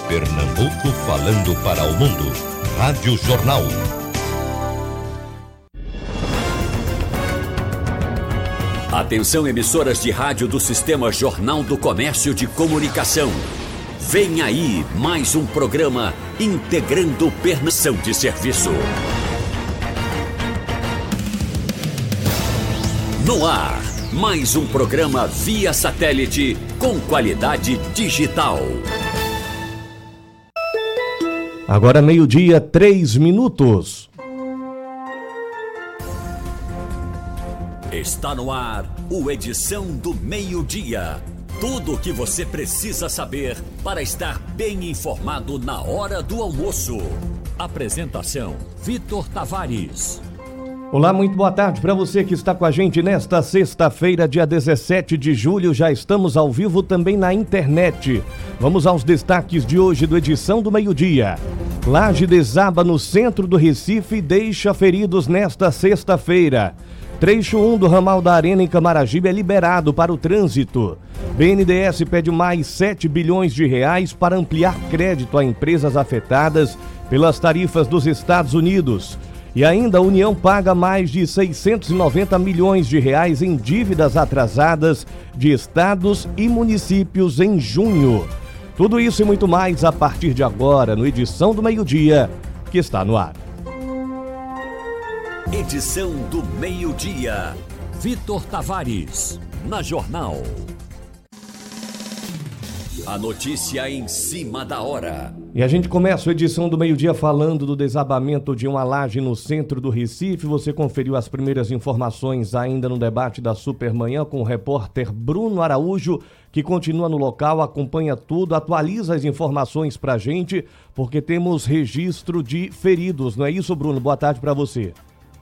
Pernambuco falando para o mundo. Rádio Jornal. Atenção, emissoras de rádio do Sistema Jornal do Comércio de Comunicação. Vem aí mais um programa integrando Pernação de Serviço. No ar, mais um programa via satélite com qualidade digital. Agora 12:03. Está no ar o Edição do Meio-Dia. Tudo o que você precisa saber para estar bem informado na hora do almoço. Apresentação: Vitor Tavares. Olá, muito boa tarde para você que está com a gente nesta sexta-feira, dia 17 de julho. Já estamos ao vivo também na internet. Vamos aos destaques de hoje do Edição do Meio-Dia. Laje desaba no centro do Recife e deixa feridos nesta sexta-feira. Trecho 1 do ramal da Arena em Camaragibe é liberado para o trânsito. BNDES pede mais 7 bilhões de reais para ampliar crédito a empresas afetadas pelas tarifas dos Estados Unidos. E ainda a União paga mais de 690 milhões de reais em dívidas atrasadas de estados e municípios em junho. Tudo isso e muito mais a partir de agora no Edição do Meio-Dia, que está no ar. Edição do Meio-Dia. Vitor Tavares, na Jornal. A notícia em cima da hora. E a gente começa a edição do Meio-Dia falando do desabamento de uma laje no centro do Recife. Você conferiu as primeiras informações ainda no debate da Supermanhã com o repórter Bruno Araújo, que continua no local, acompanha tudo, atualiza as informações pra gente, porque temos registro de feridos. Não é isso, Bruno? Boa tarde para você.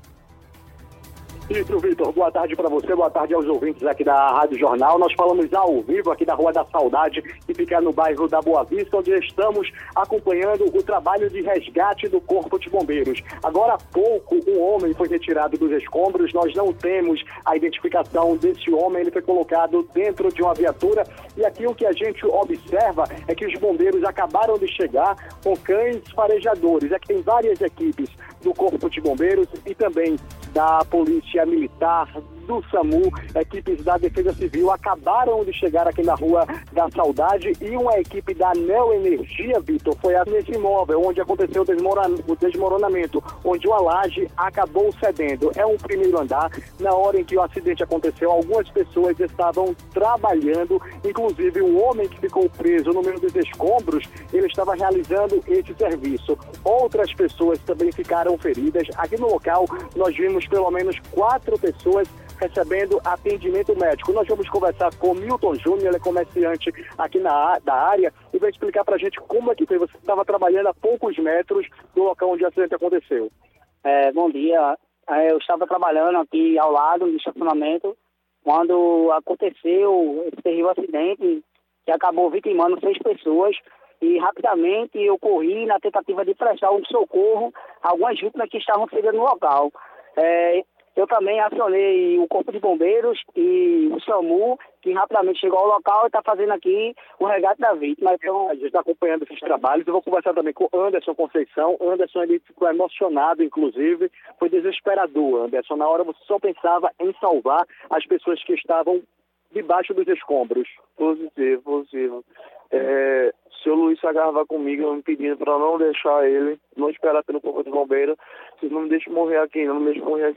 Isso, Vitor. Boa tarde para você, boa tarde aos ouvintes aqui da Rádio Jornal. Nós falamos ao vivo aqui da Rua da Saudade, que fica no bairro da Boa Vista, onde estamos acompanhando o trabalho de resgate do Corpo de Bombeiros. Agora há pouco, um homem foi retirado dos escombros. Nós não temos a identificação desse homem, ele foi colocado dentro de uma viatura. E aqui o que a gente observa é que os bombeiros acabaram de chegar com cães farejadores. É que tem várias equipes do Corpo de Bombeiros e também da Polícia Militar, do SAMU, equipes da Defesa Civil acabaram de chegar aqui na Rua da Saudade e uma equipe da Neoenergia, Vitor, foi nesse imóvel onde aconteceu o desmoronamento, onde uma laje acabou cedendo. É um primeiro andar. Na hora em que o acidente aconteceu, algumas pessoas estavam trabalhando, inclusive um homem que ficou preso no meio dos escombros, ele estava realizando esse serviço. Outras pessoas também ficaram feridas. Aqui no local, nós vimos pelo menos 4 pessoas recebendo atendimento médico. Nós vamos conversar com Milton Júnior, ele é comerciante aqui da área, e vai explicar pra gente como é que foi. Você estava trabalhando a poucos metros do local onde o acidente aconteceu. Bom dia. Eu estava trabalhando aqui ao lado do estacionamento quando aconteceu esse terrível acidente que acabou vitimando 6 pessoas, e rapidamente eu corri na tentativa de prestar um socorro a algumas vítimas que estavam feridas no local. Eu também acionei o Corpo de Bombeiros e o SAMU, que rapidamente chegou ao local e está fazendo aqui o resgate da vítima. Então, a gente está acompanhando esses trabalhos. Eu vou conversar também com Anderson Conceição. Anderson, ele ficou emocionado, inclusive. Foi desesperador, Anderson. Na hora você só pensava em salvar as pessoas que estavam debaixo dos escombros. Positivo. Seu Luiz se agarrava comigo, me pedindo para não deixar ele, não esperar pelo Corpo de Bombeiro. Vocês não me deixem morrer aqui,